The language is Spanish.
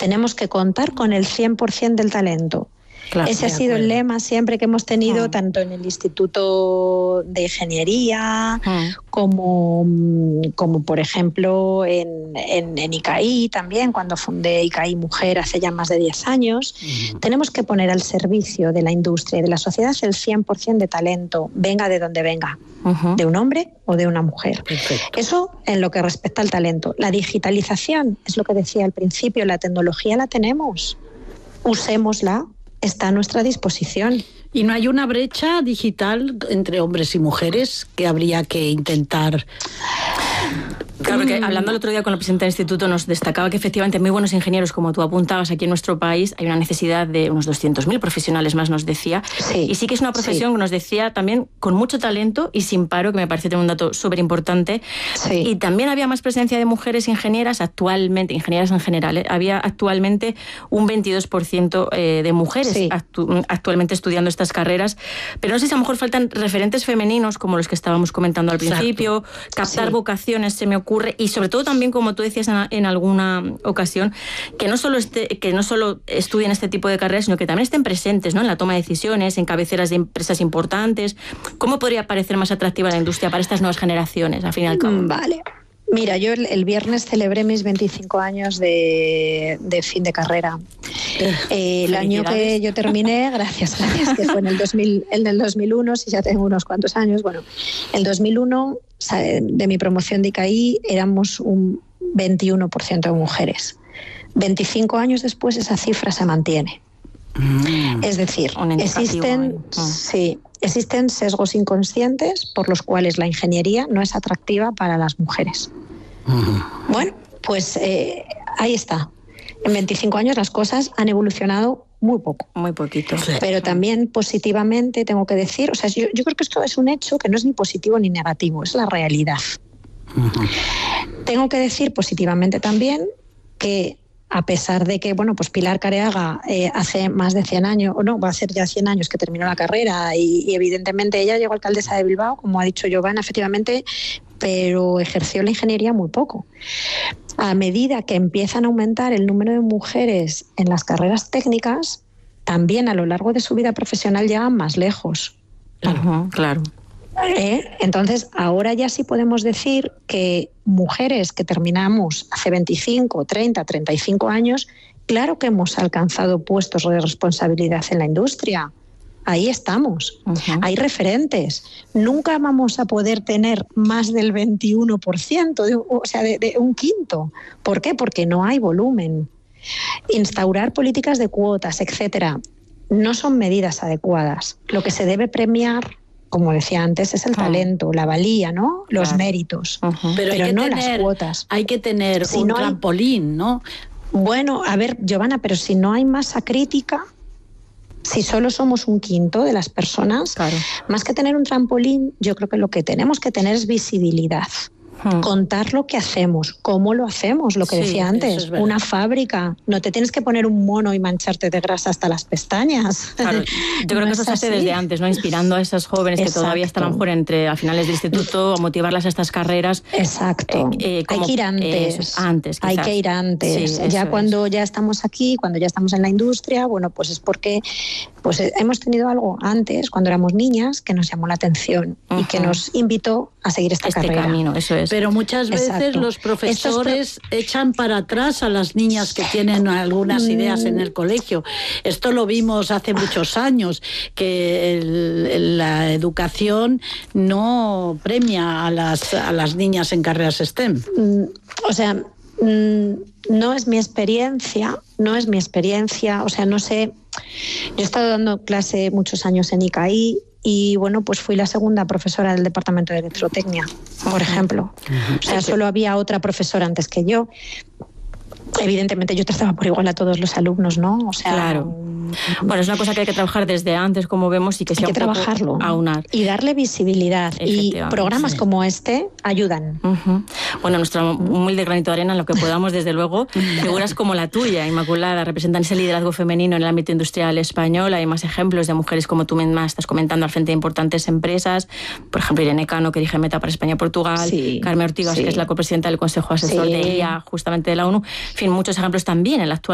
tenemos que contar con el 100% del talento. Claro, ese ha sido el lema siempre que hemos tenido, tanto en el Instituto de Ingeniería como por ejemplo en ICAI también, cuando fundé ICAI Mujer hace ya más de 10 años. Tenemos que poner al servicio de la industria y de la sociedad el 100% de talento, venga de donde venga, de un hombre o de una mujer. Perfecto. Eso en lo que respecta al talento. La digitalización, es lo que decía al principio, la tecnología la tenemos, usémosla. Está a nuestra disposición. ¿Y no hay una brecha digital entre hombres y mujeres que habría que intentar? Claro, que hablando el otro día con la presidenta del instituto nos destacaba que efectivamente muy buenos ingenieros, como tú apuntabas, aquí en nuestro país hay una necesidad de unos 200.000 profesionales más, nos decía. Sí, y sí que es una profesión que nos decía también con mucho talento y sin paro, que me parece tener un dato súper importante. Sí. Y también había más presencia de mujeres ingenieras actualmente, ingenieras en general, había actualmente un 22% de mujeres actualmente estudiando estas carreras, pero no sé si a lo mejor faltan referentes femeninos como los que estábamos comentando al principio, captar vocaciones, se me ocurre, y sobre todo también, como tú decías en alguna ocasión, que no solo estudien este tipo de carreras, sino que también estén presentes, ¿no?, en la toma de decisiones, en cabeceras de empresas importantes. ¿Cómo podría parecer más atractiva la industria para estas nuevas generaciones, al fin y al cabo? Vale. Mira, yo el viernes celebré mis 25 años de fin de carrera. El año que yo terminé, gracias, que fue en el 2001, si ya tengo unos cuantos años. Bueno, el 2001, de mi promoción de ICAI, éramos un 21% de mujeres. 25 años después esa cifra se mantiene. Es decir, existen sesgos inconscientes por los cuales la ingeniería no es atractiva para las mujeres. Bueno, pues ahí está. En 25 años las cosas han evolucionado muy poco. Muy poquito. Pero también positivamente tengo que decir, o sea, yo creo que esto es un hecho que no es ni positivo ni negativo, es la realidad. Tengo que decir positivamente también que a pesar de que, bueno, pues Pilar Careaga hace más de 100 años, o no, va a ser ya 100 años que terminó la carrera y evidentemente ella llegó alcaldesa de Bilbao, como ha dicho Giovanna, efectivamente, pero ejerció la ingeniería muy poco. A medida que empiezan a aumentar el número de mujeres en las carreras técnicas, también a lo largo de su vida profesional llegan más lejos. Claro. Entonces, ahora ya sí podemos decir que mujeres que terminamos hace 25, 30, 35 años, claro que hemos alcanzado puestos de responsabilidad en la industria. Ahí estamos. Hay referentes. Nunca vamos a poder tener más del 21%, o sea, de un quinto. ¿Por qué? Porque no hay volumen. Instaurar políticas de cuotas, etcétera, no son medidas adecuadas. Lo que se debe premiar, como decía antes, es el talento, la valía, ¿no? Los méritos, pero no las cuotas. Hay que tener un trampolín, ¿no? Bueno, a ver, Giovanna, pero si no hay masa crítica, si solo somos un quinto de las personas, más que tener un trampolín, yo creo que lo que tenemos que tener es visibilidad. Contar lo que hacemos, cómo lo hacemos, lo que decía antes, una fábrica, no te tienes que poner un mono y mancharte de grasa hasta las pestañas. Claro, yo creo que eso se hace desde antes, ¿no? Inspirando a esas jóvenes que todavía están a lo mejor a finales del instituto, a motivarlas a estas carreras. Exacto. Hay que ir antes. Hay que ir antes. Ya cuando ya estamos aquí, cuando ya estamos en la industria, bueno, pues es porque hemos tenido algo antes, cuando éramos niñas, que nos llamó la atención y que nos invitó a seguir esta carrera. Camino, eso es. Pero muchas veces los profesores echan para atrás a las niñas que tienen algunas ideas en el colegio. Esto lo vimos hace muchos años, que la educación no premia a las niñas en carreras STEM. O sea, no es mi experiencia, o sea, no sé. Yo he estado dando clase muchos años en ICAI y, bueno, pues fui la segunda profesora del departamento de electrotecnia, por ejemplo. O sea, solo había otra profesora antes que yo. Evidentemente yo trataba por igual a todos los alumnos, ¿no? O sea, claro. Bueno, es una cosa que hay que trabajar desde antes, como vemos, y que sea hay que un trabajarlo, poco aunar. Y darle visibilidad. Y programas como este ayudan. Bueno, nuestro humilde granito de arena, en lo que podamos, desde luego, figuras como la tuya, Inmaculada, representan ese liderazgo femenino en el ámbito industrial español. Hay más ejemplos de mujeres como tú misma estás comentando al frente de importantes empresas. Por ejemplo, Irene Cano, que dirige Meta para España-Portugal. Carmen Ortigas, que es la copresidenta del Consejo Asesor de ella, justamente de la ONU. En fin, muchos ejemplos también en la actual